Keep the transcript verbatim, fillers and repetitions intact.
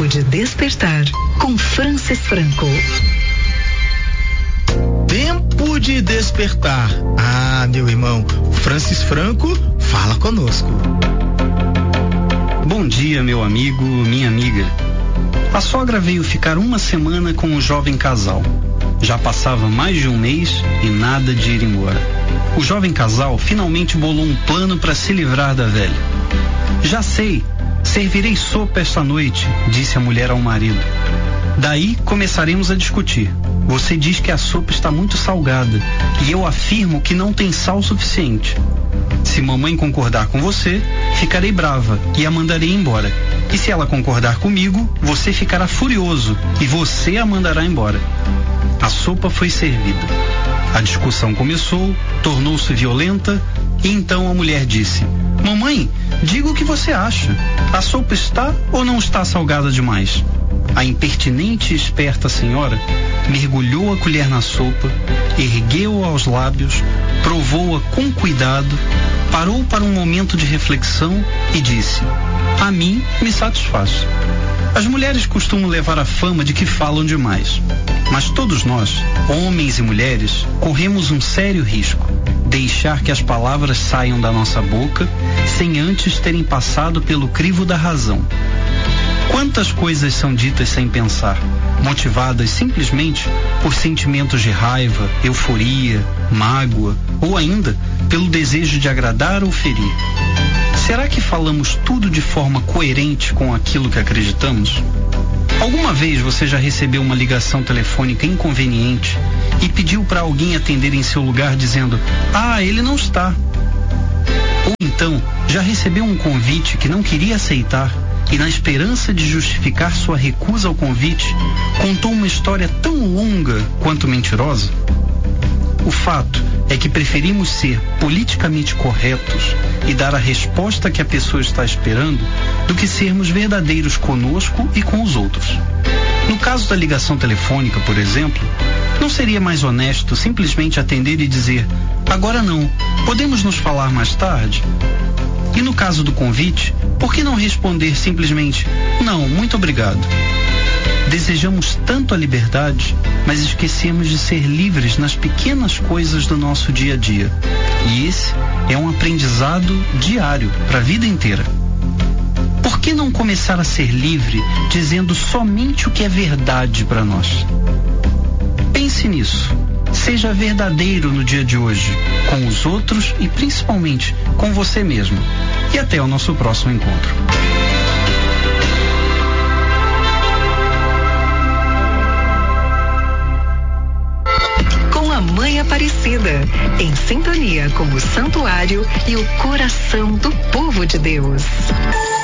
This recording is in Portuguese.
Tempo de Despertar, com Francis Franco. Tempo de Despertar. Ah, meu irmão, Francis Franco fala conosco. Bom dia, meu amigo, minha amiga. A sogra veio ficar uma semana com o jovem casal. Já passava mais de um mês e nada de ir embora. O jovem casal finalmente bolou um plano para se livrar da velha. Já sei, servirei sopa esta noite, disse a mulher ao marido. Daí começaremos a discutir. Você diz que a sopa está muito salgada e eu afirmo que não tem sal suficiente. Se mamãe concordar com você, ficarei brava e a mandarei embora. E se ela concordar comigo, você ficará furioso e você a mandará embora. A sopa foi servida. A discussão começou, tornou-se violenta e então a mulher disse: Mamãe, diga o que você acha. A sopa está ou não está salgada demais? A impertinente e esperta senhora mergulhou a colher na sopa, ergueu-a aos lábios, provou-a com cuidado, parou para um momento de reflexão e disse: A mim me satisfaz. As mulheres costumam levar a fama de que falam demais. Mas todos nós, homens e mulheres, corremos um sério risco: deixar que as palavras saiam da nossa boca sem antes terem passado pelo crivo da razão. Quantas coisas são ditas sem pensar, motivadas simplesmente por sentimentos de raiva, euforia, mágoa ou ainda pelo desejo de agradar ou ferir? Será que falamos tudo de forma coerente com aquilo que acreditamos? Alguma vez você já recebeu uma ligação telefônica inconveniente e pediu para alguém atender em seu lugar dizendo: Ah, ele não está? Ou então já recebeu um convite que não queria aceitar e, na esperança de justificar sua recusa ao convite, contou uma história tão longa quanto mentirosa? O fato é que preferimos ser politicamente corretos e dar a resposta que a pessoa está esperando do que sermos verdadeiros conosco e com os outros. No caso da ligação telefônica, por exemplo, não seria mais honesto simplesmente atender e dizer: agora não, podemos nos falar mais tarde? E no caso do convite, por que não responder simplesmente: não, muito obrigado? Desejamos tanto a liberdade, mas esquecemos de ser livres nas pequenas coisas do nosso dia a dia. E esse é um aprendizado diário para a vida inteira. Por que não começar a ser livre dizendo somente o que é verdade para nós? Pense nisso. Seja verdadeiro no dia de hoje, com os outros e principalmente com você mesmo. E até o nosso próximo encontro. Com a Mãe Aparecida, em sintonia com o santuário e o coração do povo de Deus.